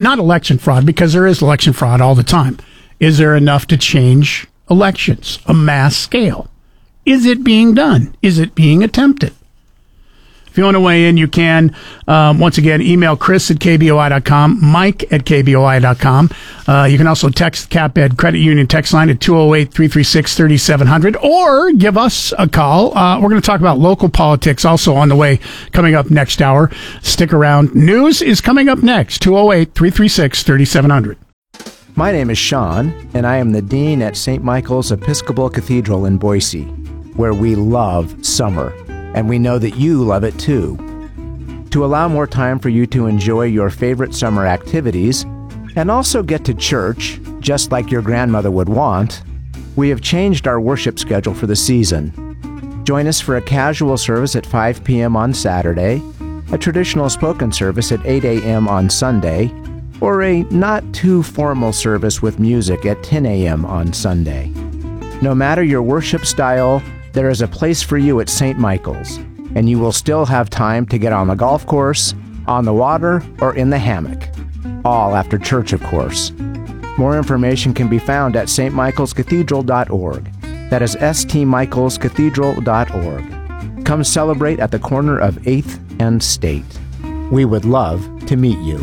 not election fraud, because there is election fraud all the time. Is there enough to change elections, a mass scale? Is it being done? Is it being attempted? If you want to weigh in, you can. Once again, email Chris at KBOI.com, Mike at KBOI.com. You can also text CapEd Credit Union text line at 208-336-3700, or give us a call. We're going to talk about local politics also on the way, coming up next hour. Stick around. News is coming up next, 208-336-3700. My name is Sean, and I am the Dean at St. Michael's Episcopal Cathedral in Boise, where we love summer. And we know that you love it too. To allow more time for you to enjoy your favorite summer activities and also get to church, just like your grandmother would want, we have changed our worship schedule for the season. Join us for a casual service at 5 p.m. on Saturday, a traditional spoken service at 8 a.m. on Sunday, or a not-too-formal service with music at 10 a.m. on Sunday. No matter your worship style, there is a place for you at St. Michael's, and you will still have time to get on the golf course, on the water, or in the hammock. All after church, of course. More information can be found at stmichaelscathedral.org. That is stmichaelscathedral.org. Come celebrate at the corner of 8th and State. We would love to meet you.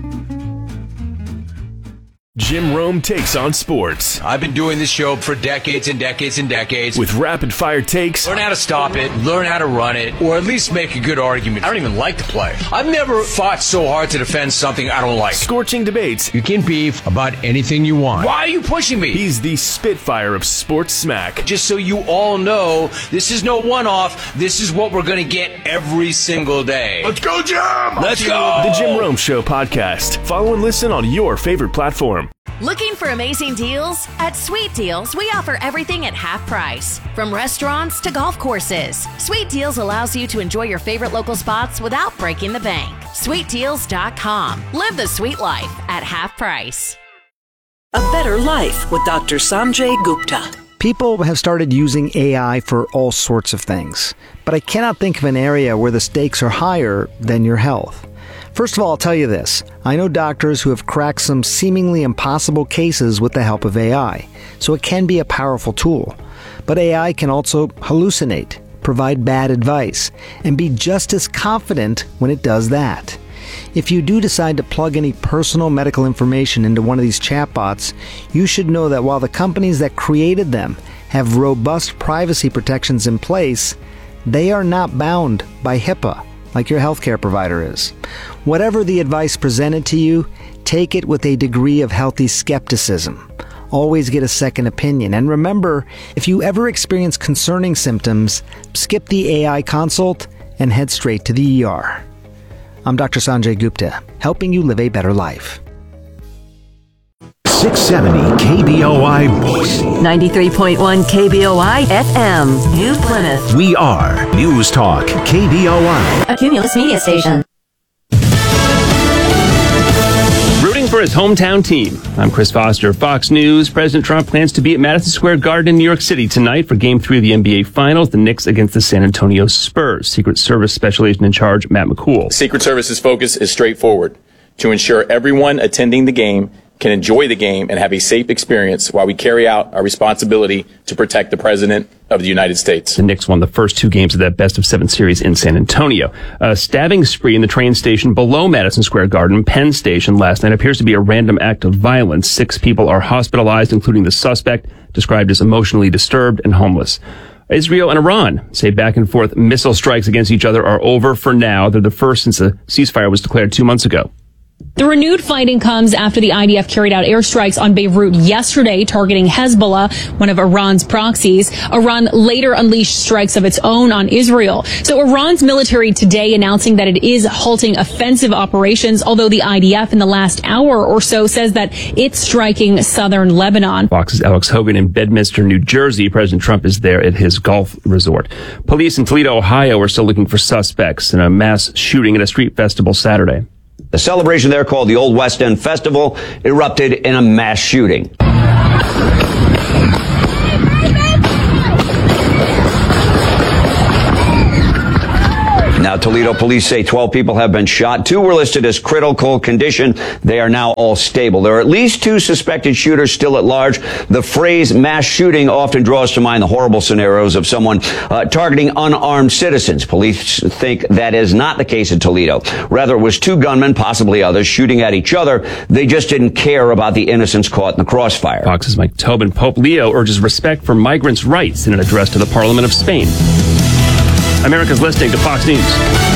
Jim Rome takes on sports. I've been doing this show for decades and decades and decades. With rapid-fire takes. Learn how to stop it, learn how to run it, or at least make a good argument. I don't even like to play. I've never fought so hard to defend something I don't like. Scorching debates. You can beef about anything you want. Why are you pushing me? He's the Spitfire of sports smack. Just so you all know, this is no one-off. This is what we're going to get every single day. Let's go, Jim! Let's go! The Jim Rome Show podcast. Follow and listen on your favorite platform. Looking for amazing deals? At Sweet Deals, we offer everything at half price. From restaurants to golf courses, Sweet Deals allows you to enjoy your favorite local spots without breaking the bank. SweetDeals.com. Live the sweet life at half price. A Better Life with Dr. Sanjay Gupta. People have started using AI for all sorts of things, but I cannot think of an area where the stakes are higher than your health. First of all, I'll tell you this. I know doctors who have cracked some seemingly impossible cases with the help of AI, so it can be a powerful tool. But AI can also hallucinate, provide bad advice, and be just as confident when it does that. If you do decide to plug any personal medical information into one of these chatbots, you should know that while the companies that created them have robust privacy protections in place, they are not bound by HIPAA like your healthcare provider is. Whatever the advice presented to you, take it with a degree of healthy skepticism. Always get a second opinion. And remember, if you ever experience concerning symptoms, skip the AI consult and head straight to the ER. I'm Dr. Sanjay Gupta, helping you live a better life. 670 KBOI Boise. 93.1 KBOI FM, New Plymouth. We are News Talk KBOI. A Cumulus Media Station. Rooting for his hometown team. I'm Chris Foster, Fox News. President Trump plans to be at Madison Square Garden in New York City tonight for Game 3 of the NBA Finals, the Knicks against the San Antonio Spurs. Secret Service Special Agent in Charge, Matt McCool. Secret Service's focus is straightforward: to ensure everyone attending the game can enjoy the game and have a safe experience while we carry out our responsibility to protect the President of the United States. The Knicks won the first two games of that best-of-7 series in San Antonio. A stabbing spree in the train station below Madison Square Garden, Penn Station, last night appears to be a random act of violence. 6 people are hospitalized, including the suspect, described as emotionally disturbed and homeless. Israel and Iran say back-and-forth missile strikes against each other are over for now. They're the first since a ceasefire was declared 2 months ago. The renewed fighting comes after the IDF carried out airstrikes on Beirut yesterday, targeting Hezbollah, one of Iran's proxies. Iran later unleashed strikes of its own on Israel. So Iran's military today announcing that it is halting offensive operations, although the IDF in the last hour or so says that it's striking southern Lebanon. Fox's Alex Hogan in Bedminster, New Jersey. President Trump is there at his golf resort. Police in Toledo, Ohio are still looking for suspects in a mass shooting at a street festival Saturday. The celebration there, called the Old West End Festival, erupted in a mass shooting. Now, Now, Toledo police say 12 people have been shot. 2 were listed as critical condition. They are now all stable. There are at least 2 suspected shooters still at large. The phrase mass shooting often draws to mind the horrible scenarios of someone targeting unarmed citizens. Police think that is not the case in Toledo. Rather, it was 2 gunmen, possibly others, shooting at each other. They just didn't care about the innocents caught in the crossfire. Fox's Mike Tobin. Pope Leo urges respect for migrants' rights in an address to the Parliament of Spain. America's listening to Fox News.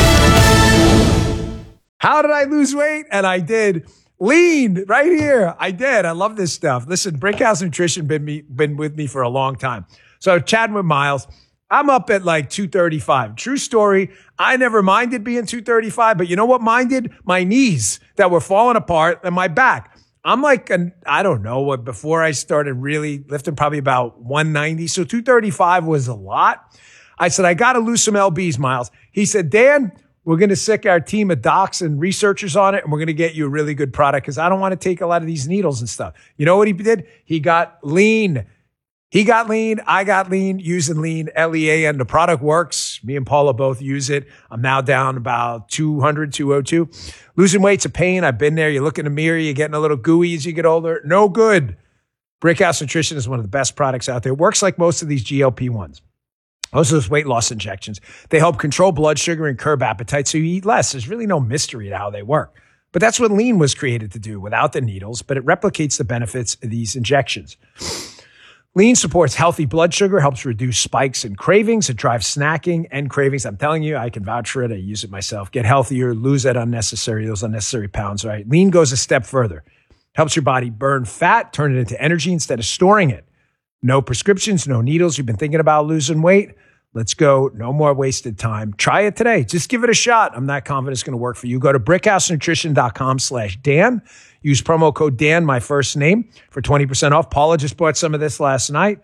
How did I lose weight? And I did. Lean right here. I did. I love this stuff. Listen, Brickhouse Nutrition been with me for a long time. So chatting with Miles, I'm up at like 235. True story. I never minded being 235, but you know what minded? My knees that were falling apart and my back. I'm like, I don't know what, before I started really lifting, probably about 190. So 235 was a lot. I said, I got to lose some lbs, Miles. He said, Dan, we're going to sick our team of docs and researchers on it, and we're going to get you a really good product because I don't want to take a lot of these needles and stuff. You know what he did? He got lean. He got lean. I got lean using lean, LEAN. The product works. Me and Paula both use it. I'm now down about 200, 202. Losing weight's a pain. I've been there. You look in the mirror, you're getting a little gooey as you get older. No good. Brickhouse Nutrition is one of the best products out there. It works like most of these GLP-1s. Most of those weight loss injections. They help control blood sugar and curb appetite so you eat less. There's really no mystery to how they work. But that's what lean was created to do without the needles, but it replicates the benefits of these injections. Lean supports healthy blood sugar, helps reduce spikes and cravings. It drives snacking and cravings. I'm telling you, I can vouch for it. I use it myself. Get healthier, lose those unnecessary pounds, right? Lean goes a step further. Helps your body burn fat, turn it into energy instead of storing it. No prescriptions, no needles. You've been thinking about losing weight? Let's go. No more wasted time. Try it today. Just give it a shot. I'm not confident it's going to work for you. Go to brickhousenutrition.com/Dan. Use promo code Dan, my first name, for 20% off. Paula just bought some of this last night.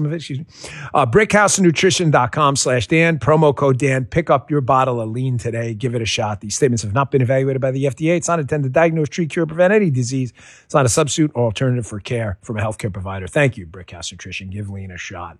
brickhousenutrition.com/Dan. Promo code Dan. Pick up your bottle of lean today. Give it a shot. These statements have not been evaluated by the FDA. It's not intended to diagnose, treat, cure, or prevent any disease. It's not a substitute or alternative for care from a healthcare provider. Thank you, Brickhouse Nutrition. Give lean a shot.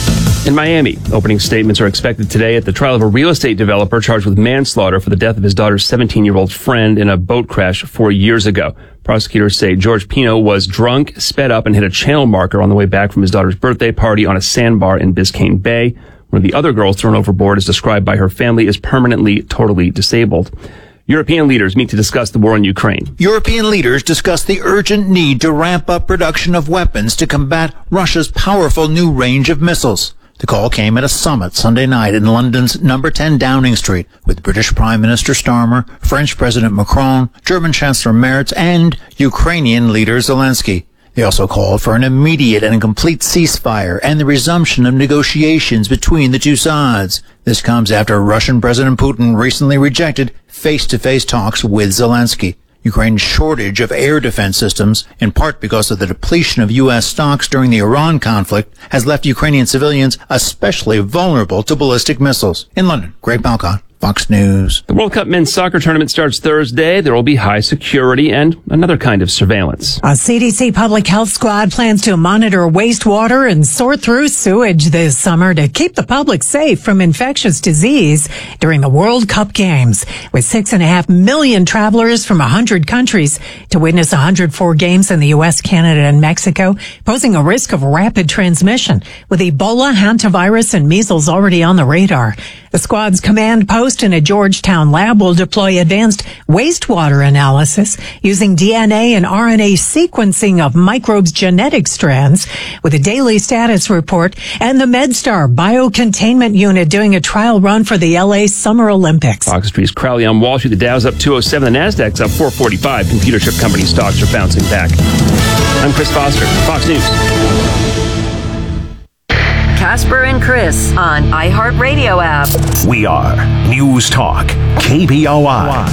In Miami, opening statements are expected today at the trial of a real estate developer charged with manslaughter for the death of his daughter's 17-year-old friend in a boat crash 4 years ago. Prosecutors say George Pino was drunk, sped up, and hit a channel marker on the way back from his daughter's birthday party on a sandbar in Biscayne Bay. One of the other girls thrown overboard is described by her family as permanently, totally disabled. European leaders meet to discuss the war in Ukraine. European leaders discuss the urgent need to ramp up production of weapons to combat Russia's powerful new range of missiles. The call came at a summit Sunday night in London's number 10 Downing Street with British Prime Minister Starmer, French President Macron, German Chancellor Merz, and Ukrainian leader Zelensky. They also called for an immediate and complete ceasefire and the resumption of negotiations between the two sides. This comes after Russian President Putin recently rejected face-to-face talks with Zelensky. Ukraine's shortage of air defense systems, in part because of the depletion of U.S. stocks during the Iran conflict, has left Ukrainian civilians especially vulnerable to ballistic missiles. In London, Greg Balcott, Fox News. The World Cup men's soccer tournament starts Thursday. There will be high security and another kind of surveillance. A CDC public health squad plans to monitor wastewater and sort through sewage this summer to keep the public safe from infectious disease during the World Cup games. With 6.5 million travelers from 100 countries to witness 104 games in the U.S., Canada, and Mexico, posing a risk of rapid transmission with Ebola, hantavirus, and measles already on the radar. The squad's command post in a Georgetown lab will deploy advanced wastewater analysis using DNA and RNA sequencing of microbes' genetic strands with a daily status report, and the MedStar Biocontainment Unit doing a trial run for the LA Summer Olympics. Fox Street's Crowley on Wall Street. The Dow's up 207. The Nasdaq's up 445. Computer chip company stocks are bouncing back. I'm Chris Foster, Fox News. Casper and Chris on iHeartRadio app. We are News Talk KBOI.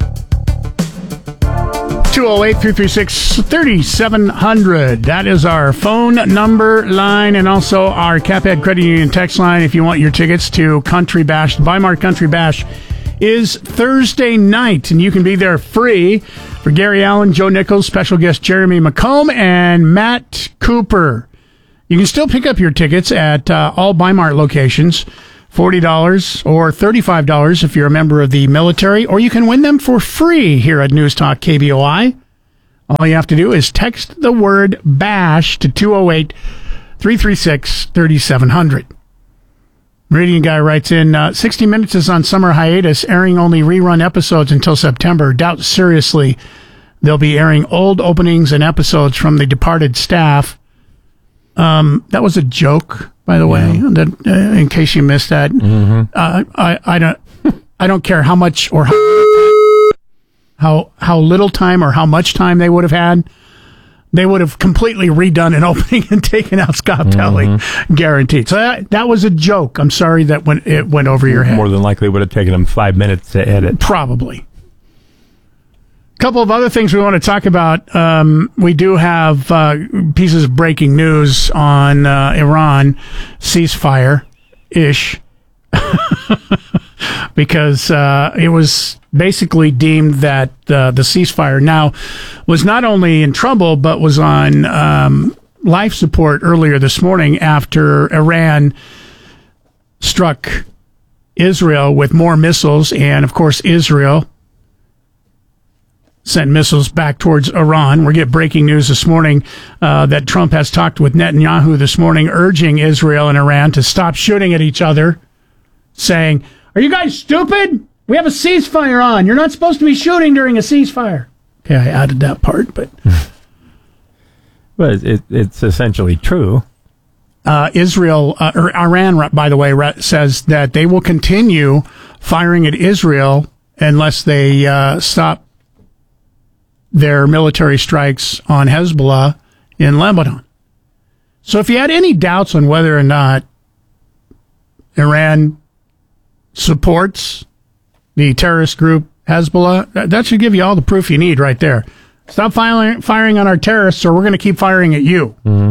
208-336-3700. That is our phone number line and also our Caphead Credit Union text line if you want your tickets to Country Bash. The Weimar Country Bash is Thursday night, and you can be there free for Gary Allen, Joe Nichols, special guest Jeremy McComb, and Matt Cooper. You can still pick up your tickets at all Weimar locations $40 or $35 if you're a member of the military, or you can win them for free here at News Talk KBOI. All you have to do is text the word BASH to 208-336-3700. Meridian Guy writes in, 60 Minutes is on summer hiatus, airing only rerun episodes until September. Doubt seriously they'll be airing old openings and episodes from the departed staff. That was a joke, by the way, in case you missed that. I don't care how much or how little time or how much time they would have had. They would have completely redone an opening and taken out Scott Pelley, guaranteed. So that was a joke. I'm sorry that it went over your head. More than likely, it would have taken them 5 minutes to edit. Probably. A couple of other things we want to talk about. We do have pieces of breaking news on Iran ceasefire-ish. Because it was basically deemed that the ceasefire now was not only in trouble, but was on life support earlier this morning after Iran struck Israel with more missiles. And, of course, Israel sent missiles back towards Iran. We're getting breaking news this morning that Trump has talked with Netanyahu this morning, urging Israel and Iran to stop shooting at each other, saying, "Are you guys stupid? We have a ceasefire on. You're not supposed to be shooting during a ceasefire." Okay, I added that part, but... But it's essentially true. Iran, by the way, says that they will continue firing at Israel unless they stop their military strikes on Hezbollah in Lebanon. So if you had any doubts on whether or not Iran supports the terrorist group Hezbollah, that should give you all the proof you need right there. Stop firing on our terrorists, or we're going to keep firing at you.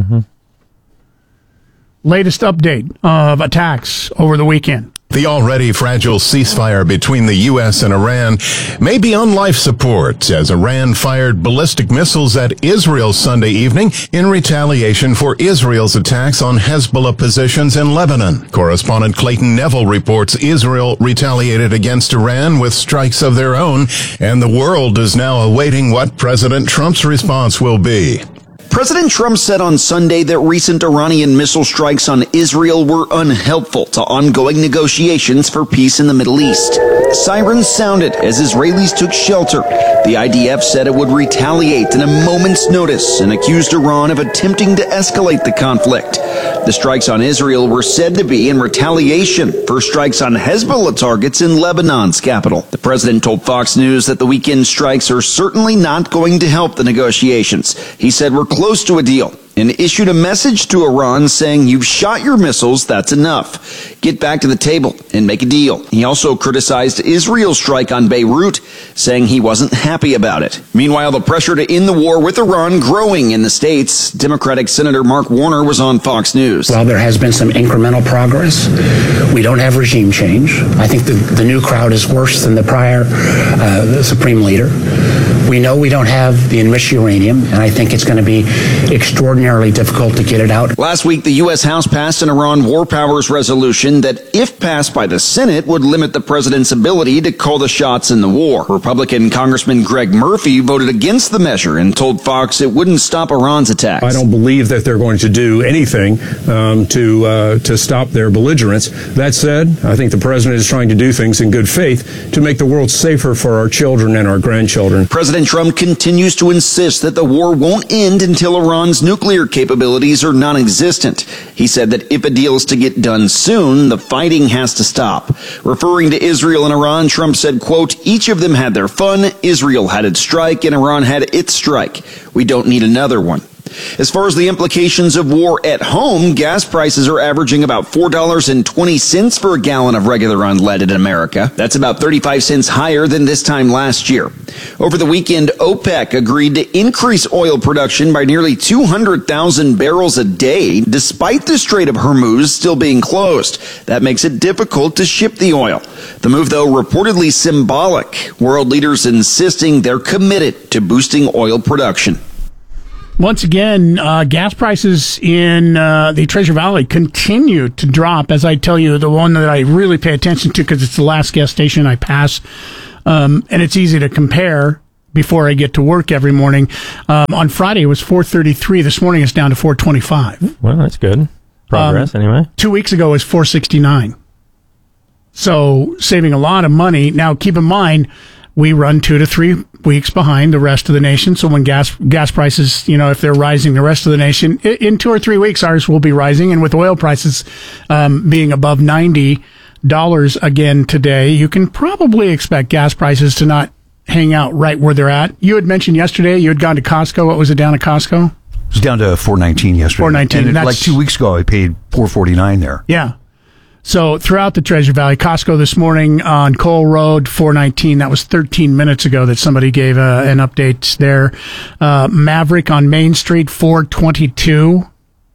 Latest update of attacks over the weekend. The already fragile ceasefire between the U.S. and Iran may be on life support as Iran fired ballistic missiles at Israel Sunday evening in retaliation for Israel's attacks on Hezbollah positions in Lebanon. Correspondent Clayton Neville reports Israel retaliated against Iran with strikes of their own, and the world is now awaiting what President Trump's response will be. President Trump said on Sunday that recent Iranian missile strikes on Israel were unhelpful to ongoing negotiations for peace in the Middle East. Sirens sounded as Israelis took shelter. The IDF said it would retaliate in a moment's notice and accused Iran of attempting to escalate the conflict. The strikes on Israel were said to be in retaliation for strikes on Hezbollah targets in Lebanon's capital. The president told Fox News that the weekend strikes are certainly not going to help the negotiations. He said we're close to a deal and issued a message to Iran saying, "You've shot your missiles, that's enough. Get back to the table and make a deal." He also criticized Israel's strike on Beirut, saying he wasn't happy about it. Meanwhile, the pressure to end the war with Iran growing in the States. Democratic Senator Mark Warner was on Fox News. While there has been some incremental progress, we don't have regime change. I think the new crowd is worse than the prior Supreme Leader. We know we don't have the enriched uranium, and I think it's going to be extraordinarily difficult to get it out. Last week, the U.S. House passed an Iran war powers resolution that, if passed by the Senate, would limit the president's ability to call the shots in the war. Republican Congressman Greg Murphy voted against the measure and told Fox it wouldn't stop Iran's attacks. I don't believe that they're going to do anything to stop their belligerence. That said, I think the president is trying to do things in good faith to make the world safer for our children and our grandchildren. President Trump continues to insist that the war won't end until Iran's nuclear capabilities are non-existent. He said that if a deal is to get done soon, the fighting has to stop. Referring to Israel and Iran, Trump said, quote, "Each of them had their fun. Israel had its strike and Iran had its strike. We don't need another one." As far as the implications of war at home, gas prices are averaging about $4.20 for a gallon of regular unleaded in America. That's about 35 cents higher than this time last year. Over the weekend, OPEC agreed to increase oil production by nearly 200,000 barrels a day, despite the Strait of Hormuz still being closed. That makes it difficult to ship the oil. The move, though, reportedly symbolic. World leaders insisting they're committed to boosting oil production. Once again, gas prices in the Treasure Valley continue to drop. As I tell you, the one that I really pay attention to because it's the last gas station I pass, and it's easy to compare before I get to work every morning. On Friday, it was $4.33. This morning, it's down to $4.25. Well, that's good. Progress, anyway. 2 weeks ago, it was $4.69. So saving a lot of money. Now, keep in mind, we run 2 to 3 weeks behind the rest of the nation. So when gas prices, if they're rising the rest of the nation, in 2 or 3 weeks, ours will be rising. And with oil prices being above $90 again today, you can probably expect gas prices to not hang out right where they're at. You had mentioned yesterday you had gone to Costco. What was it down at Costco? It was down to $4.19 yesterday. $4.19. And like 2 weeks ago, I paid $4.49 there. Yeah. So throughout the Treasure Valley, Costco this morning on Cole Road, $4.19. That was 13 minutes ago that somebody gave an update there. Maverick on Main Street, $4.22.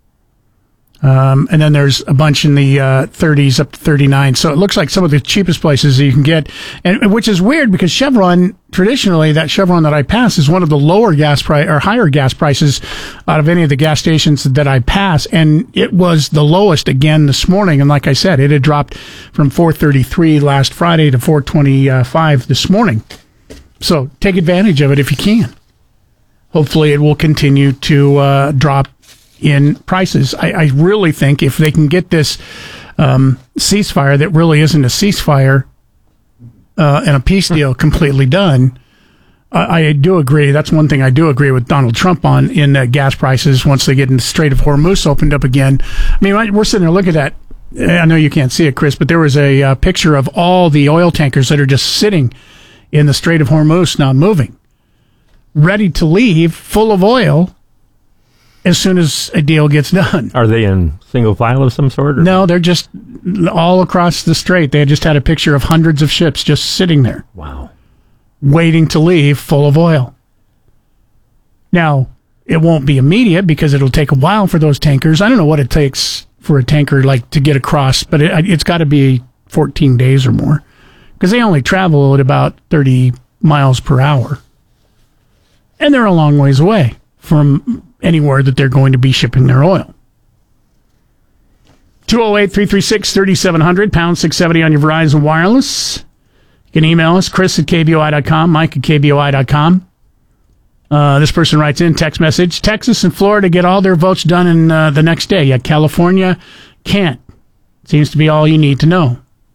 And then there's a bunch in the 30s up to 39. So it looks like some of the cheapest places that you can get, and which is weird because Chevron, traditionally, that Chevron that I pass is one of the lower gas price or higher gas prices out of any of the gas stations that I pass. And it was the lowest again this morning. And like I said, it had dropped from $4.33 last Friday to $4.25 this morning. So take advantage of it if you can. Hopefully it will continue to drop in prices. I really think if they can get this ceasefire that really isn't a ceasefire and a peace deal completely done, I do agree. That's one thing I do agree with Donald Trump on in gas prices once they get in the Strait of Hormuz opened up again. I mean, we're sitting there looking at that. I know you can't see it, Chris, but there was a picture of all the oil tankers that are just sitting in the Strait of Hormuz, not moving, ready to leave, full of oil, as soon as a deal gets done. Are they in single file of some sort? Or? No, they're just all across the strait. They just had a picture of hundreds of ships just sitting there. Wow. Waiting to leave full of oil. Now, it won't be immediate because it'll take a while for those tankers. I don't know what it takes for a tanker to get across, but it's got to be 14 days or more because they only travel at about 30 miles per hour. And they're a long ways away from anywhere that they're going to be shipping their oil. 208-336-3700, pound 670 on your Verizon Wireless. You can email us, chris@kboi.com, mike@kboi.com. This person writes in, text message, Texas and Florida get all their votes done in the next day, yet California can't. Seems to be all you need to know.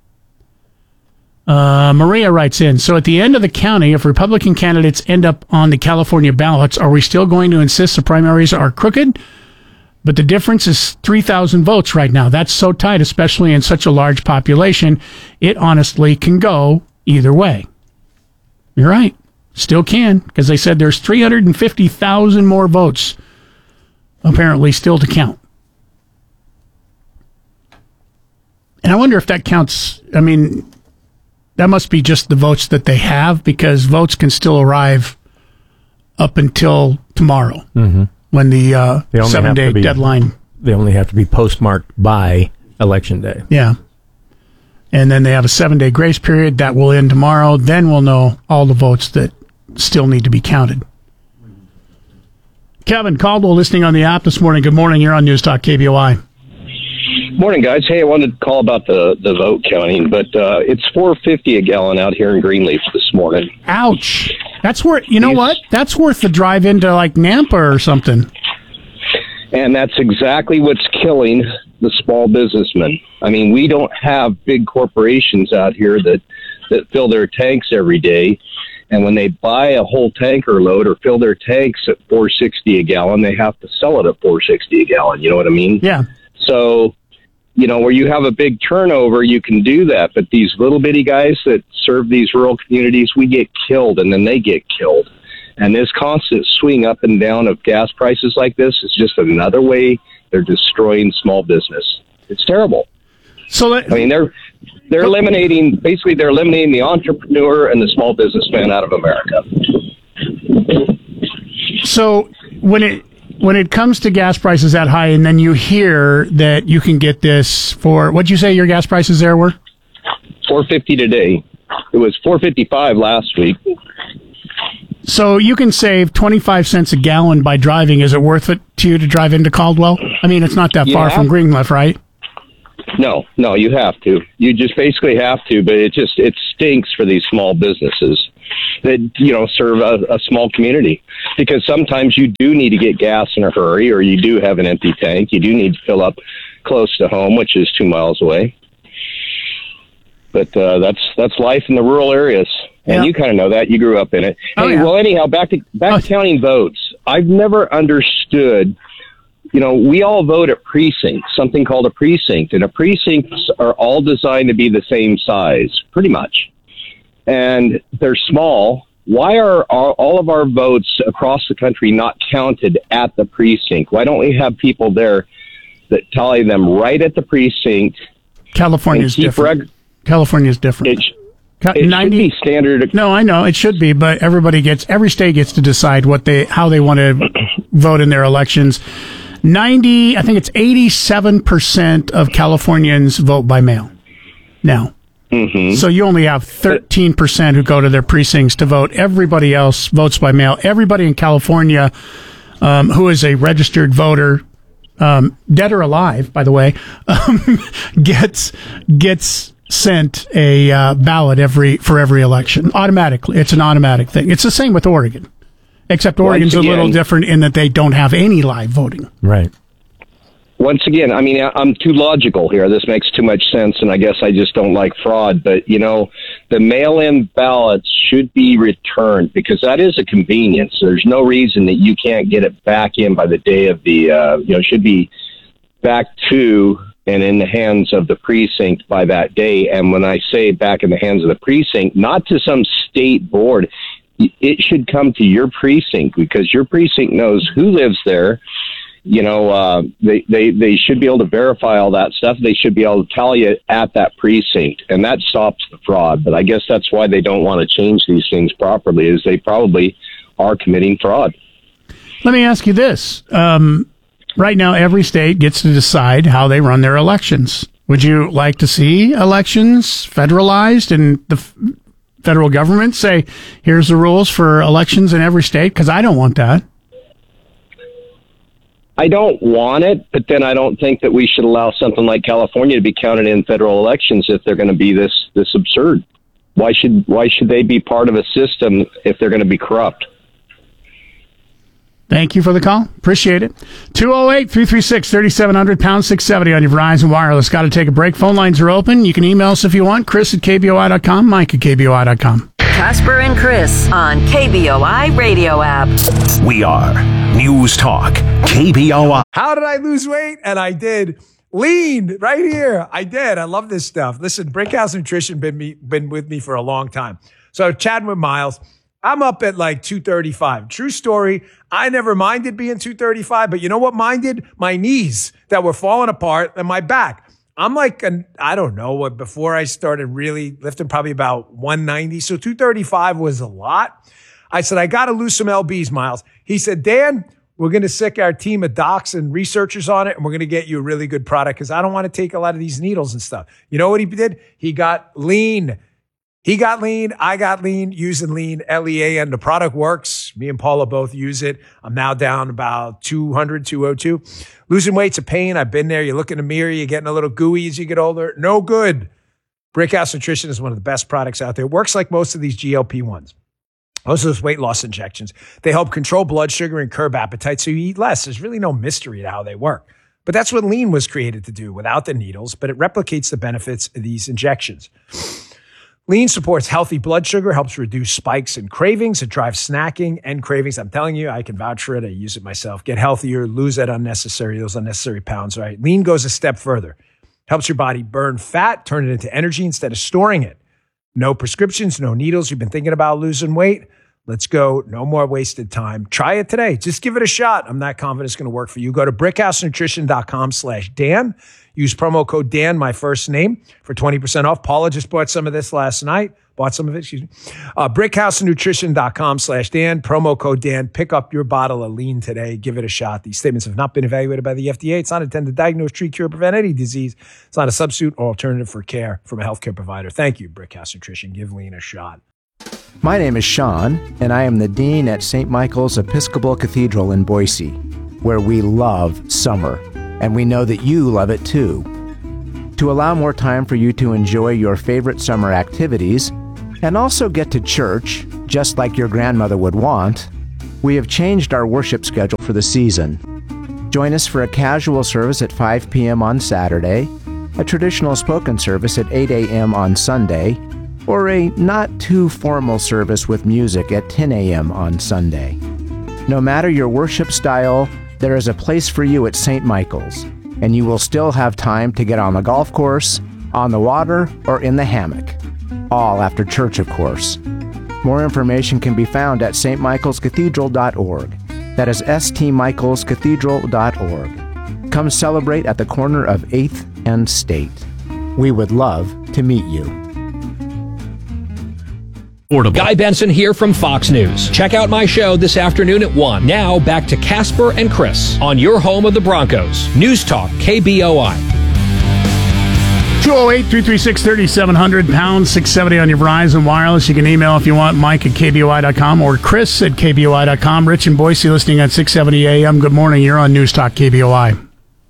Maria writes in, so at the end of the county, if Republican candidates end up on the California ballots, are we still going to insist the primaries are crooked? But the difference is 3,000 votes right now. That's so tight, especially in such a large population. It honestly can go either way. You're right. Still can, because they said there's 350,000 more votes apparently still to count. And I wonder if that counts. I mean, that must be just the votes that they have, because votes can still arrive up until tomorrow when the 7-day deadline. They only have to be postmarked by Election Day. Yeah. And then they have a 7-day grace period. That will end tomorrow. Then we'll know all the votes that still need to be counted. Kevin Caldwell listening on the app this morning. Good morning. You're on News Talk KBOI. Morning, guys. Hey, I wanted to call about the vote counting, but it's $4.50 a gallon out here in Greenleaf this morning. Ouch. That's worth, you know what? That's worth the drive into like Nampa or something. And that's exactly what's killing the small businessmen. I mean, we don't have big corporations out here that fill their tanks every day. And when they buy a whole tanker load or fill their tanks at $4.60 a gallon, they have to sell it at $4.60 a gallon. You know what I mean? Yeah. So, you know, where you have a big turnover, you can do that. But these little bitty guys that serve these rural communities, we get killed and then they get killed. And this constant swing up and down of gas prices like this is just another way they're destroying small business. It's terrible. So I mean, they're eliminating the entrepreneur and the small businessman out of America. So when it comes to gas prices that high, and then you hear that you can get this for, what'd you say your gas prices there were? $4.50 today. It was $4.55 last week. So you can save 25 cents a gallon by driving. Is it worth it to you to drive into Caldwell? I mean, it's not that far from Greenleaf, right? No, you have to. You just basically have to, but it stinks for these small businesses that, serve a small community, because sometimes you do need to get gas in a hurry, or you do have an empty tank. You do need to fill up close to home, which is 2 miles away. But that's life in the rural areas. And you kind of know that. You grew up in it. Well, anyhow, back to counting votes. I've never understood, we all vote at precincts, something called a precinct. And precincts are all designed to be the same size, pretty much. And they're small. Why are all of our votes across the country not counted at the precinct? Why don't we have people there that tally them right at the precinct? California's different. California's different. It 90, should be standard. No, I know it should be, but every state gets to decide how they want to vote in their elections. I think it's 87% of Californians vote by mail now. Mm-hmm. So you only have 13% who go to their precincts to vote. Everybody else votes by mail. Everybody in California who is a registered voter, dead or alive, by the way, gets sent a ballot for every election automatically. It's an automatic thing. It's the same with Oregon, except Oregon's a little different in that they don't have any live voting. Right. Once again, I mean, I'm too logical here. This makes too much sense, and I guess I just don't like fraud. But, the mail-in ballots should be returned, because that is a convenience. There's no reason that you can't get it back in by the day of the, should be back to and in the hands of the precinct by that day. And when I say back in the hands of the precinct, not to some state board, it should come to your precinct, because your precinct knows who lives there. They should be able to verify all that stuff. They should be able to tally it at that precinct, and that stops the fraud. But I guess that's why they don't want to change these things properly, is they probably are committing fraud. Let me ask you this. Right now, every state gets to decide how they run their elections. Would you like to see elections federalized and the federal government say, here's the rules for elections in every state? Because I don't want that. I don't want it, but then I don't think that we should allow something like California to be counted in federal elections if they're going to be this absurd. Why should they be part of a system if they're going to be corrupt? Thank you for the call. Appreciate it. 208-336-3700, pound 670 on your Verizon Wireless. Got to take a break. Phone lines are open. You can email us if you want. Chris at KBOI.com, Mike at KBOI.com. Casper and Chris on KBOI radio app. We are News Talk KBOI. How did I lose weight? And I did. Lean right here. I did. I love this stuff. Listen, Brickhouse Nutrition been with me for a long time. So chatting with Miles, I'm up at like 235. True story. I never minded being 235, but you know what minded? My knees that were falling apart and my back. I'm like, I don't know, before I started really lifting, probably about 190. So 235 was a lot. I said, I got to lose some LBs, Miles. He said, Dan, we're going to sick our team of docs and researchers on it, and we're going to get you a really good product, because I don't want to take a lot of these needles and stuff. You know what he did? He got lean. He got lean. I got lean, using lean, LEAN. The product works. Me and Paula both use it. I'm now down about 200, 202. Losing weight's a pain. I've been there. You look in the mirror, you're getting a little gooey as you get older. No good. Brickhouse Nutrition is one of the best products out there. It works like most of these GLP-1s. Most of those weight loss injections. They help control blood sugar and curb appetite, so you eat less. There's really no mystery to how they work. But that's what lean was created to do, without the needles, but it replicates the benefits of these injections. Lean supports healthy blood sugar, helps reduce spikes and cravings. It drives snacking and cravings. I'm telling you, I can vouch for it. I use it myself. Get healthier, lose those unnecessary pounds, right? Lean goes a step further. Helps your body burn fat, turn it into energy instead of storing it. No prescriptions, no needles. You've been thinking about losing weight? Let's go. No more wasted time. Try it today. Just give it a shot. I'm not confident it's going to work for you. Go to brickhousenutrition.com/Dan. Use promo code Dan, my first name, for 20% off. Paula just bought some of this last night. brickhousenutrition.com/Dan. Promo code Dan. Pick up your bottle of lean today. Give it a shot. These statements have not been evaluated by the FDA. It's not intended to diagnose, treat, cure, prevent any disease. It's not a substitute or alternative for care from a healthcare provider. Thank you, Brickhouse Nutrition. Give lean a shot. My name is Sean, and I am the Dean at St. Michael's Episcopal Cathedral in Boise, where we love summer, and we know that you love it too. To allow more time for you to enjoy your favorite summer activities, and also get to church, just like your grandmother would want, we have changed our worship schedule for the season. Join us for a casual service at 5 p.m. on Saturday, a traditional spoken service at 8 a.m. on Sunday, or a not-too-formal service with music at 10 a.m. on Sunday. No matter your worship style, there is a place for you at St. Michael's, and you will still have time to get on the golf course, on the water, or in the hammock. All after church, of course. More information can be found at stmichaelscathedral.org. That is stmichaelscathedral.org. Come celebrate at the corner of 8th and State. We would love to meet you. Guy Benson here from Fox News. Check out my show this afternoon at 1. Now back to Casper and Chris on your home of the Broncos. News Talk KBOI. 208-336-3700, pound 670 on your Verizon Wireless. You can email if you want, Mike at KBOI.com or Chris at KBOI.com. Rich in Boise listening at 670 AM. Good morning. You're on News Talk KBOI.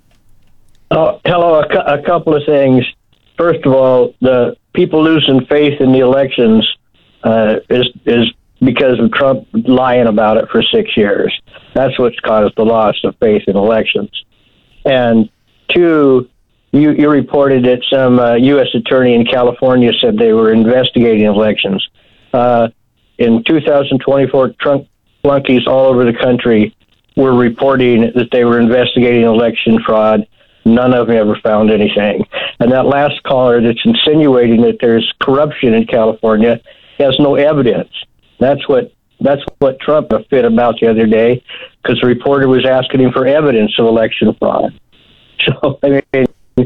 Hello. A couple of things. First of all, the people losing faith in the elections is because of Trump lying about it for 6 years. That's what's caused the loss of faith in elections. And two, you reported that some U.S. attorney in California said they were investigating elections. In 2024, Trump flunkies all over the country were reporting that they were investigating election fraud. None of them ever found anything. And that last caller that's insinuating that there's corruption in California has no evidence. That's what Trump fit about the other day, because the reporter was asking him for evidence of election fraud. So I mean,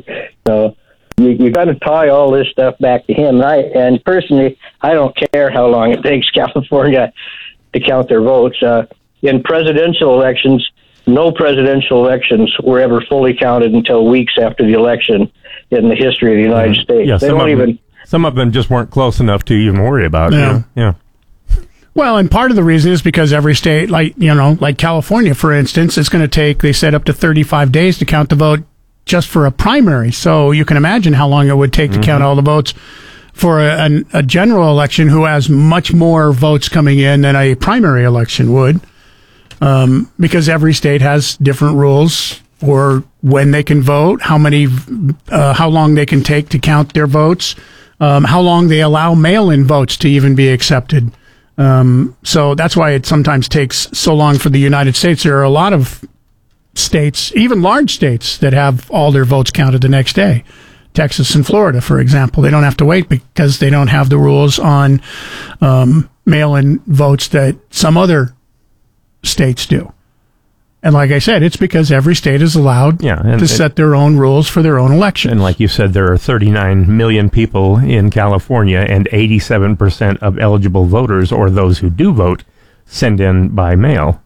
you got to tie all this stuff back to him. And personally, I don't care how long it takes California to count their votes. In presidential elections, no presidential elections were ever fully counted until weeks after the election in the history of the United States. Yeah, they don't even. Some of them just weren't close enough to even worry about. Yeah. Yeah. Well, and part of the reason is because every state, like California, for instance, it's going to take, they said, up to 35 days to count the vote just for a primary. So you can imagine how long it would take to count all the votes for a general election who has much more votes coming in than a primary election would, because every state has different rules for when they can vote, how long they can take to count their votes, how long they allow mail-in votes to even be accepted. So that's why it sometimes takes so long for the United States. There are a lot of states, even large states, that have all their votes counted the next day. Texas and Florida, for example, they don't have to wait because they don't have the rules on mail-in votes that some other states do. And like I said, it's because every state is allowed to set their own rules for their own election. And like you said, there are 39 million people in California, and 87% of eligible voters, or those who do vote, send in by mail.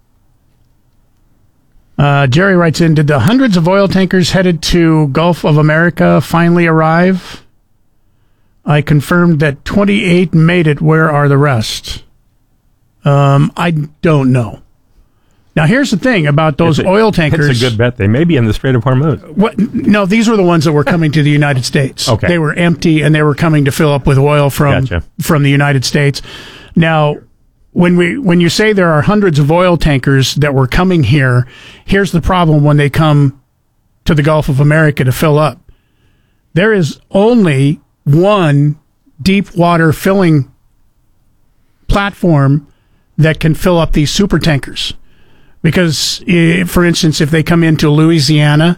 Jerry writes in, did the hundreds of oil tankers headed to Gulf of America finally arrive? I confirmed that 28 made it. Where are the rest? I don't know. Now, here's the thing about those oil tankers. It's a good bet. They may be in the Strait of Hormuz. No, these were the ones that were coming to the United States. Okay. They were empty, and they were coming to fill up with oil from the United States. Now, when you say there are hundreds of oil tankers that were coming here, here's the problem when they come to the Gulf of America to fill up. There is only one deep water filling platform that can fill up these super tankers. Because, for instance, if they come into Louisiana,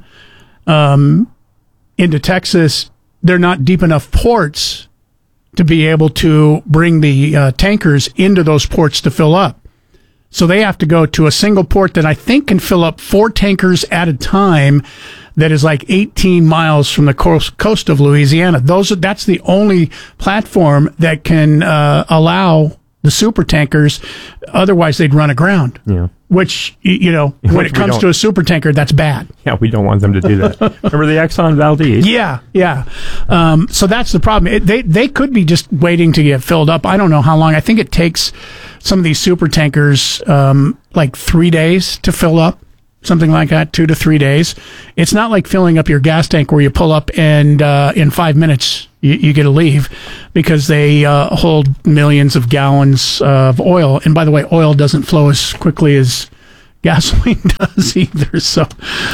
into Texas, they're not deep enough ports to be able to bring the tankers into those ports to fill up. So they have to go to a single port that I think can fill up 4 tankers at a time, that is like 18 miles from the coast of Louisiana. That's the only platform that can allow the super tankers. Otherwise, they'd run aground. Yeah. Which, when it comes to a super tanker, that's bad. Yeah, we don't want them to do that. Remember the Exxon Valdez? Yeah. So that's the problem. They could be just waiting to get filled up. I don't know how long. I think it takes some of these super tankers like 3 days to fill up. Something like that, 2 to 3 days. It's not like filling up your gas tank where you pull up and in 5 minutes you get to leave, because they hold millions of gallons of oil. And by the way, oil doesn't flow as quickly as gasoline does either. So,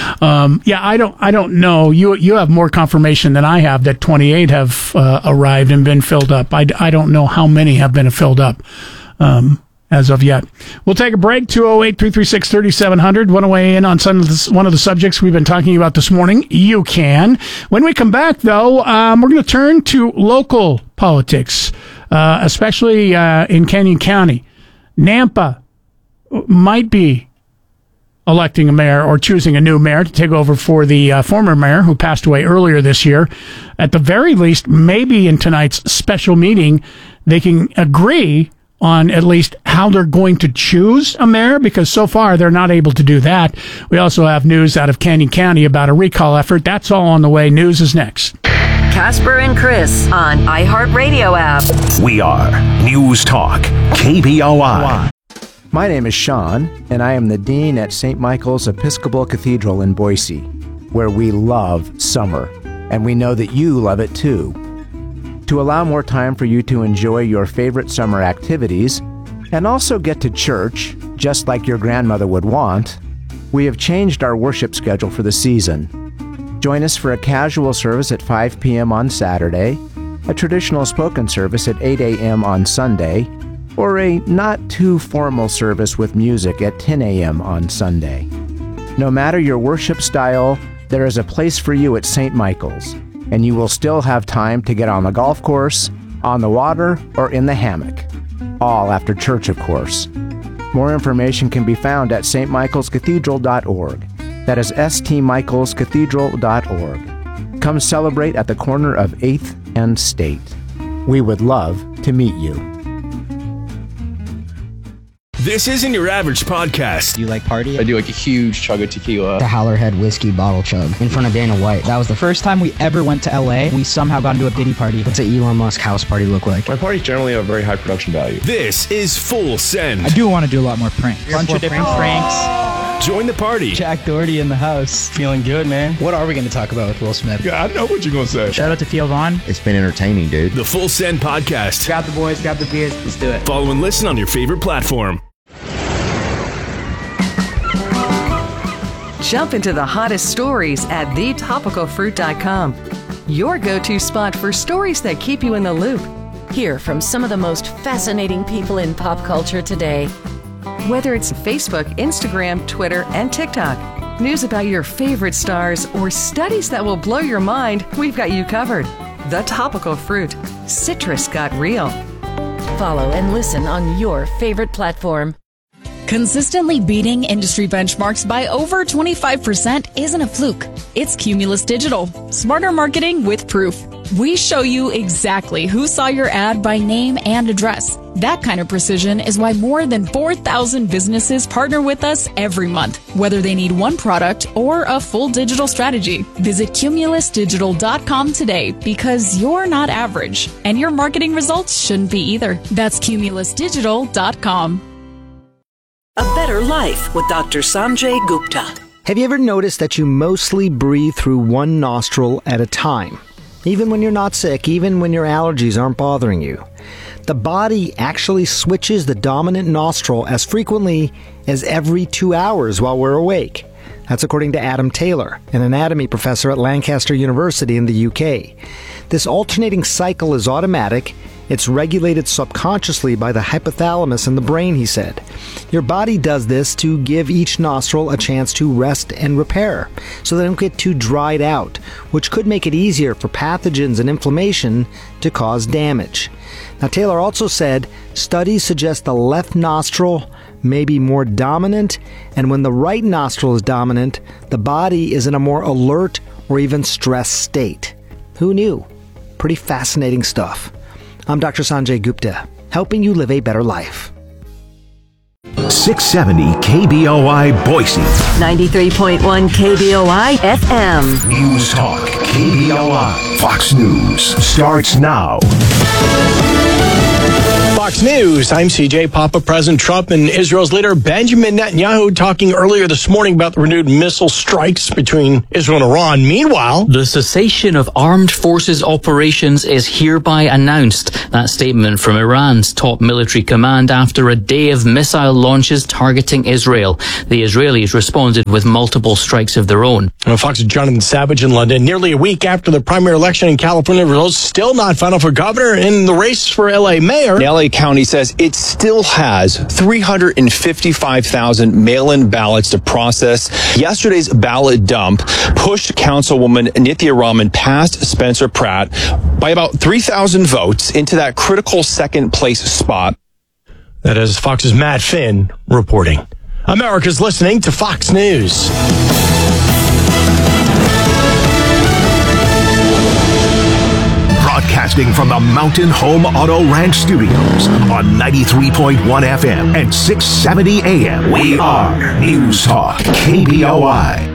I don't know. You have more confirmation than I have that 28 have arrived and been filled up. I don't know how many have been filled up. As of yet. We'll take a break. 208-336-3700. Want to weigh in on one of the subjects we've been talking about this morning? You can. When we come back, though, we're going to turn to local politics, especially in Canyon County. Nampa might be electing a mayor or choosing a new mayor to take over for the former mayor who passed away earlier this year. At the very least, maybe in tonight's special meeting, they can agree on at least how they're going to choose a mayor, because so far they're not able to do that. We also have news out of Canyon County about a recall effort. That's all on the way. News is next. Casper and Chris on iHeartRadio app. We are News Talk KBOI. My name is Sean, and I am the Dean at St. Michael's Episcopal Cathedral in Boise, where we love summer, and we know that you love it too. To allow more time for you to enjoy your favorite summer activities and also get to church, just like your grandmother would want, we have changed our worship schedule for the season. Join us for a casual service at 5 p.m. on Saturday, a traditional spoken service at 8 a.m. on Sunday, or a not-too-formal service with music at 10 a.m. on Sunday. No matter your worship style, there is a place for you at St. Michael's, and you will still have time to get on the golf course, on the water, or in the hammock. All after church, of course. More information can be found at stmichaelscathedral.org. That is stmichaelscathedral.org. Come celebrate at the corner of 8th and State. We would love to meet you. This isn't your average podcast. Do you like party? I do like a huge chug of tequila. The Howlerhead whiskey bottle chug in front of Dana White. That was the first time we ever went to LA. We somehow got into a Diddy party. What's an Elon Musk house party look like? My parties generally have very high production value. This is Full Send. I do want to do a lot more pranks. Bunch of different pranks. Join the party. Jack Doherty in the house. Feeling good, man. What are we going to talk about with Will Smith? Yeah, I know what you're going to say. Shout out to Theo Vaughn. It's been entertaining, dude. The Full Send podcast. Grab the boys, grab the beers. Let's do it. Follow and listen on your favorite platform. Jump into the hottest stories at thetopicalfruit.com. Your go-to spot for stories that keep you in the loop. Hear from some of the most fascinating people in pop culture today. Whether it's Facebook, Instagram, Twitter, and TikTok, news about your favorite stars, or studies that will blow your mind, we've got you covered. The Topical Fruit. Citrus got real. Follow and listen on your favorite platform. Consistently beating industry benchmarks by over 25% isn't a fluke. It's Cumulus Digital. Smarter marketing with proof. We show you exactly who saw your ad by name and address. That kind of precision is why more than 4,000 businesses partner with us every month, whether they need one product or a full digital strategy. Visit cumulusdigital.com today, because you're not average, and your marketing results shouldn't be either. That's cumulusdigital.com. A Better Life with Dr. Sanjay Gupta. Have you ever noticed that you mostly breathe through one nostril at a time? Even when you're not sick, even when your allergies aren't bothering you. The body actually switches the dominant nostril as frequently as every 2 hours while we're awake. That's according to Adam Taylor, an anatomy professor at Lancaster University in the UK. This alternating cycle is automatic. It's regulated subconsciously by the hypothalamus in the brain, he said. Your body does this to give each nostril a chance to rest and repair, so they don't get too dried out, which could make it easier for pathogens and inflammation to cause damage. Now, Taylor also said studies suggest the left nostril may be more dominant, and when the right nostril is dominant, the body is in a more alert or even stressed state. Who knew? Pretty fascinating stuff. I'm Dr. Sanjay Gupta. helping you live a better life. 670 KBOI Boise. 93.1 KBOI FM. News Talk KBOI. Fox News starts now. Fox News, I'm CJ Papa. President Trump and Israel's leader Benjamin Netanyahu talking earlier this morning about the renewed missile strikes between Israel and Iran. Meanwhile, the cessation of armed forces operations is hereby announced. That statement from Iran's top military command after a day of missile launches targeting Israel. The Israelis responded with multiple strikes of their own. Fox's Jonathan Savage in London. Nearly a week after the primary election in California, results still not final for governor. In the race for LA mayor, LA County says it still has 355,000 mail-in ballots to process. Yesterday's ballot dump pushed Councilwoman Nithya Raman past Spencer Pratt by about 3,000 votes into that critical second place spot. That is Fox's Matt Finn reporting. America's listening to Fox News. Broadcasting from the Mountain Home Auto Ranch Studios on 93.1 FM and 670 AM. We are News Talk KBOI.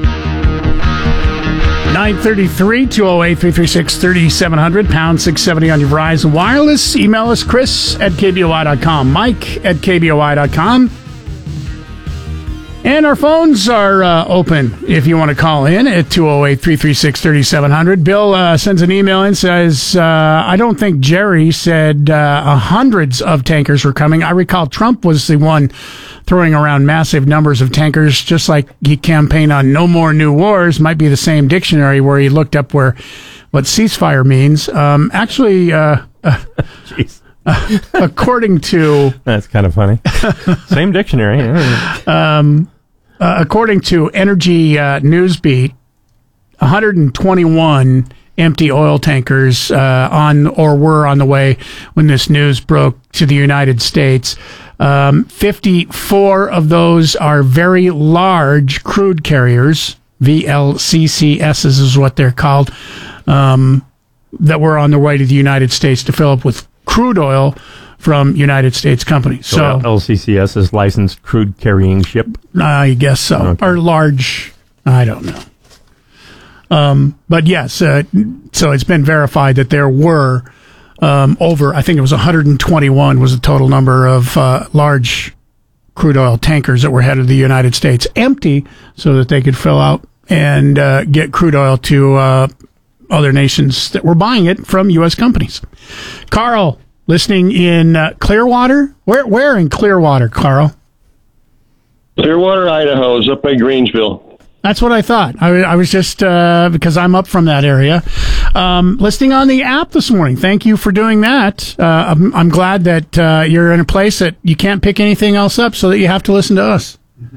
933 208 336 3700 pound 670 on your Verizon Wireless. Email us Chris at KBOI.com, Mike at KBOI.com. And our phones are open if you want to call in at 208-336-3700. Bill sends an email and says, I don't think Jerry said hundreds of tankers were coming. I recall Trump was the one throwing around massive numbers of tankers, just like he campaigned on no more new wars. Might be the same dictionary where he looked up what ceasefire means. According to... That's kind of funny. Same dictionary. According to Energy Newsbeat, 121 empty oil tankers were on the way when this news broke to the United States. 54 of those are very large crude carriers, VLCCs is what they're called, that were on their way to the United States to fill up with crude oil from United States companies. So LCCS is licensed crude carrying ship? I guess so. Okay. Or large, I don't know. But yes, so it's been verified that there were over, I think it was 121 was the total number of large crude oil tankers that were headed to the United States empty so that they could fill out and get crude oil to other nations that were buying it from U.S. companies. Carl, listening in Clearwater? Where in Clearwater, Carl? Clearwater, Idaho, is up by Grangeville. That's what I thought. I was just, because I'm up from that area. Listening on the app this morning. Thank you for doing that. I'm glad that you're in a place that you can't pick anything else up so that you have to listen to us.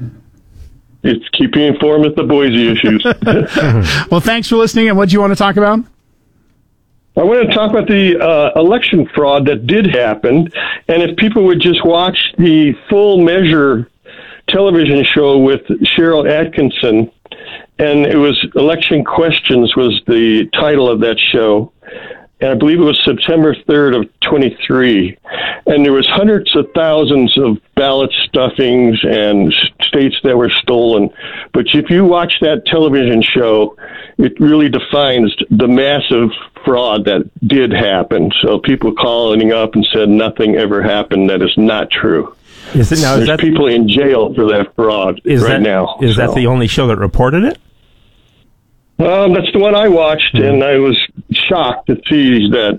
It's keeping you informed with the Boise issues. Well, thanks for listening. And what do you want to talk about? I want to talk about the election fraud that did happen. And if people would just watch the Full Measure television show with Cheryl Atkinson, and it was Election Questions was the title of that show. And I believe it was September 3rd of 23. And there was hundreds of thousands of ballot stuffings and states that were stolen. But if you watch that television show, it really defines the massive fraud that did happen. So people calling up and said nothing ever happened. That is not true. There's people in jail for that fraud now. Is that the only show that reported it? That's the one I watched, and I was shocked to see that,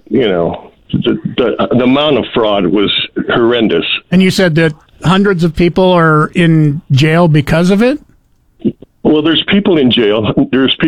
the amount of fraud was horrendous. And you said that hundreds of people are in jail because of it? Well, there's people in jail. There was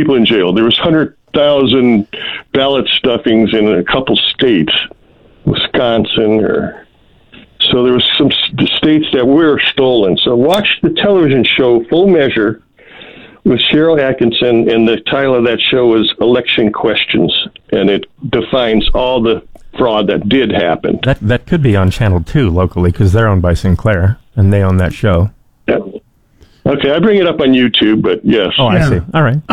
100,000 ballot stuffings in a couple states, Wisconsin, so there was some states that were stolen. So watch the television show Full Measure with Cheryl Atkinson, and the title of that show is Election Questions, and it defines all the fraud that did happen. That could be on Channel 2 locally, because they're owned by Sinclair, and they own that show. Yeah. Okay, I bring it up on YouTube, but yes. Oh, I see. All right.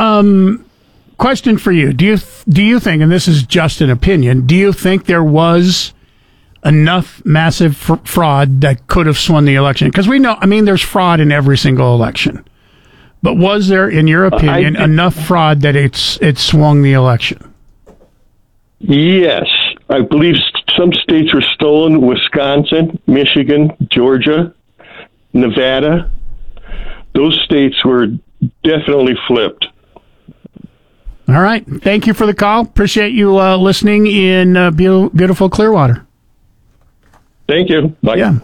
Question for you. Do you think, and this is just an opinion, do you think there was enough massive fraud that could have swung the election? Because we know, there's fraud in every single election. But was there, in your opinion, enough fraud that it swung the election? Yes. I believe some states were stolen: Wisconsin, Michigan, Georgia, Nevada. Those states were definitely flipped. All right. Thank you for the call. Appreciate you listening in beautiful Clearwater. Thank you. Bye. Yeah.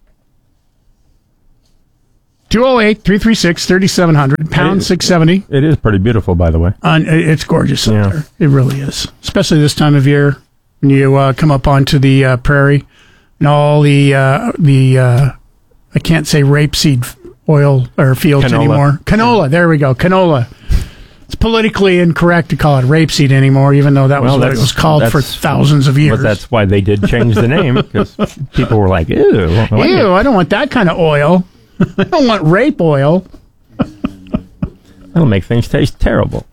208-336-3700, pound 670. It is pretty beautiful, by the way. It's gorgeous up there. It really is. Especially this time of year when you come up onto the prairie and all the I can't say rapeseed oil or fields anymore. Canola. There we go. Canola. It's politically incorrect to call it rapeseed anymore, even though that was what it was called for thousands of years. But that's why they did change the name, because people were like, ew. Ew, I don't want that kind of oil. I don't want rape oil. That'll make things taste terrible.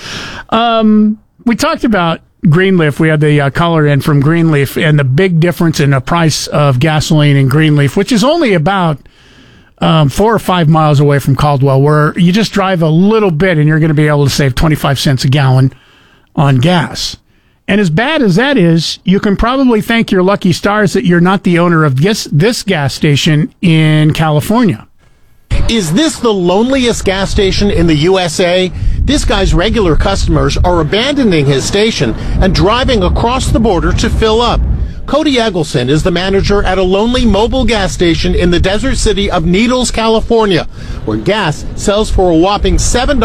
We talked about Greenleaf. We had the caller in from Greenleaf and the big difference in the price of gasoline in Greenleaf, which is only about 4 or 5 miles away from Caldwell, where you just drive a little bit and you're going to be able to save 25 cents a gallon on gas. And as bad as that is, you can probably thank your lucky stars that you're not the owner of this gas station in California. Is this the loneliest gas station in the USA? This guy's regular customers are abandoning his station and driving across the border to fill up. Cody Eggleston is the manager at a lonely mobile gas station in the desert city of Needles, California, where gas sells for a whopping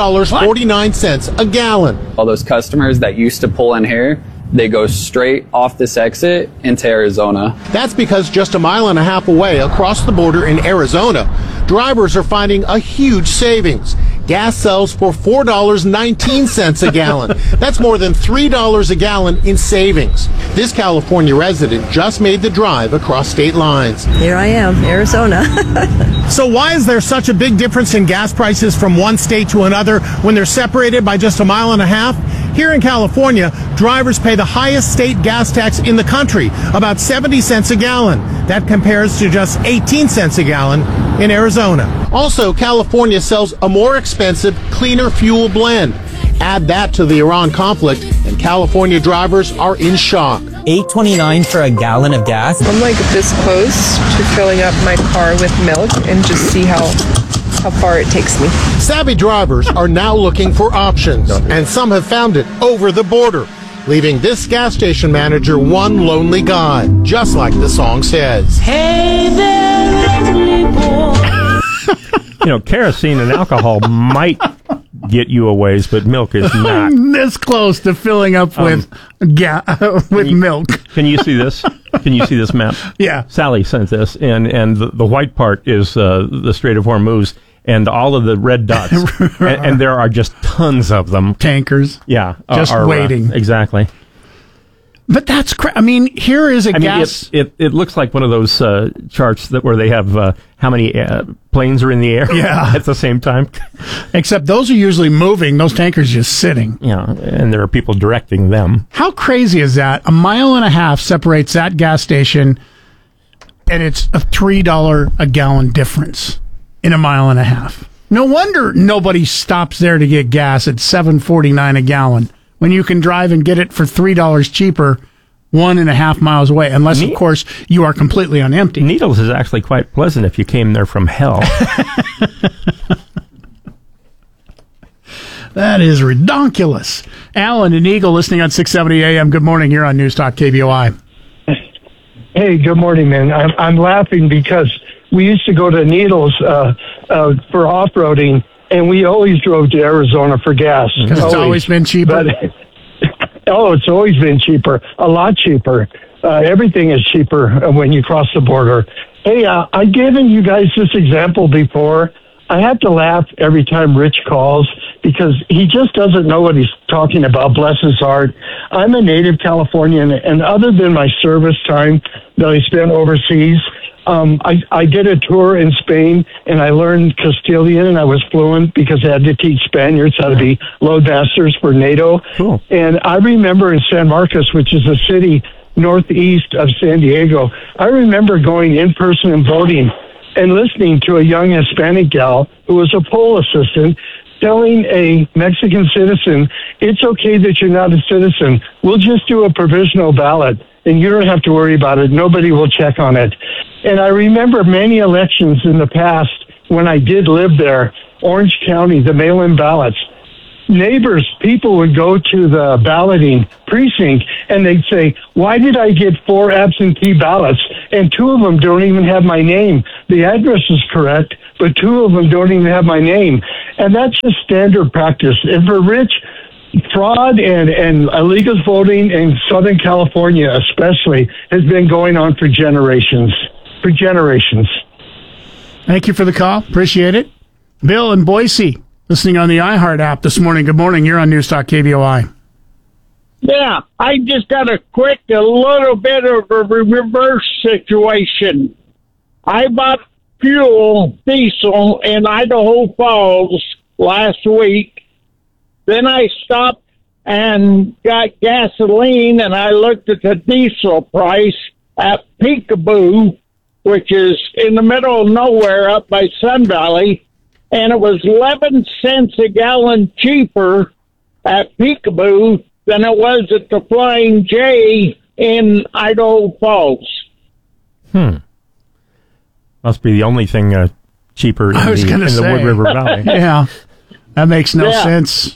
$7.49 a gallon. All those customers that used to pull in here, they go straight off this exit into Arizona. That's because just 1.5 miles away across the border in Arizona, drivers are finding a huge savings. Gas sells for $4.19 a gallon. That's more than $3 a gallon in savings. This California resident just made the drive across state lines. Here I am, Arizona. So why is there such a big difference in gas prices from one state to another when they're separated by just 1.5 miles? Here in California, drivers pay the highest state gas tax in the country, about 70 cents a gallon. That compares to just 18 cents a gallon in Arizona. Also, California sells a more expensive, cleaner fuel blend. Add that to the Iran conflict, and California drivers are in shock. $8.29 for a gallon of gas. I'm like this close to filling up my car with milk and just see how far it takes me. Savvy drivers are now looking for options, and some have found it over the border, leaving this gas station manager one lonely guy, just like the song says. Hey there, lonely boy. Kerosene and alcohol might get you a ways, but milk is not. This close to filling up with milk. Can you see this? Can you see this map? Yeah. Sally sent this, and the white part is the Strait of Hormuz, and all of the red dots, and there are just tons of them. Tankers. Yeah. Just waiting. Exactly. But that's here is a gas. It looks like one of those charts where they have how many planes are in the air at the same time. Except those are usually moving. Those tankers just sitting. Yeah, and there are people directing them. How crazy is that? 1.5 miles separates that gas station, and it's a $3 a gallon difference in 1.5 miles. No wonder nobody stops there to get gas at $7.49 a gallon, when you can drive and get it for $3 cheaper 1.5 miles away, unless, of course, you are completely on empty. Needles is actually quite pleasant if you came there from hell. That is redonkulous. Alan and Eagle listening on 670 AM. Good morning. You're on News Talk KBOI. Hey, good morning, man. I'm laughing because we used to go to Needles for off-roading, and we always drove to Arizona for gas. Because it's always been cheaper? It's always been cheaper. A lot cheaper. Everything is cheaper when you cross the border. Hey, I've given you guys this example before. I have to laugh every time Rich calls because he just doesn't know what he's talking about, bless his heart. I'm a native Californian, and other than my service time that I spent overseas, I did a tour in Spain, and I learned Castilian, and I was fluent because I had to teach Spaniards how to be loadmasters for NATO. Cool. And I remember in San Marcos, which is a city northeast of San Diego. I remember going in person and voting and listening to a young Hispanic gal who was a poll assistant telling a Mexican citizen, it's okay that you're not a citizen. We'll just do a provisional ballot, and you don't have to worry about it. Nobody will check on it. And I remember many elections in the past when I did live there, Orange County, the mail-in ballots. Neighbors, people would go to the balloting precinct and they'd say, why did I get 4 absentee ballots and 2 of them don't even have my name? The address is correct, but 2 of them don't even have my name. And that's just standard practice. And for Rich, fraud and illegal voting in Southern California especially has been going on for generations. Thank you for the call. Appreciate it. Bill in Boise, listening on the iHeart app this morning. Good morning. You're on News Talk KBOI. Yeah, I just got a little bit of a reverse situation. I bought fuel, diesel, in Idaho Falls last week. Then I stopped and got gasoline, and I looked at the diesel price at Peekaboo, which is in the middle of nowhere up by Sun Valley, and it was 11 cents a gallon cheaper at Peekaboo than it was at the Flying J in Idaho Falls. Must be the only thing cheaper in the Wood River Valley. Yeah, that makes no sense.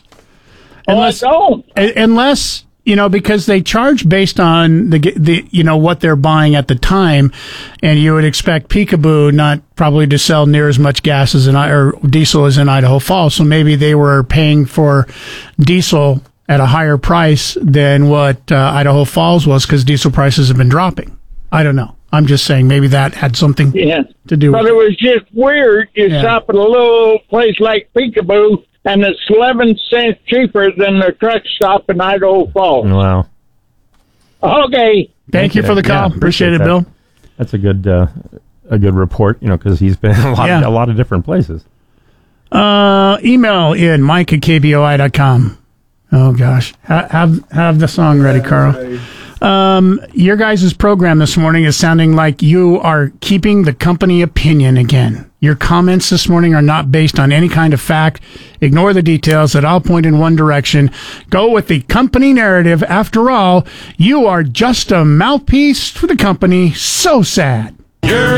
Unless, because they charge based on the what they're buying at the time, and you would expect Peekaboo not probably to sell near as much gas or diesel as in Idaho Falls. So maybe they were paying for diesel at a higher price than what Idaho Falls was because diesel prices have been dropping. I don't know. I'm just saying maybe that had something to do with it. But it was just weird. You stop at a little place like Peekaboo, and it's 11 cents cheaper than the truck stop in Idaho Falls. Wow. Okay. Thank you for the call. Yeah, appreciate it, that. Bill. That's a good report, because he's been in a lot of different places. Email in mike@kboi.com. Oh, gosh. Have the song ready, Carl. Your guys' program this morning is sounding like you are keeping the company opinion again. Your comments this morning are not based on any kind of fact. Ignore the details that all point in one direction. Go with the company narrative. After all, you are just a mouthpiece for the company. So sad.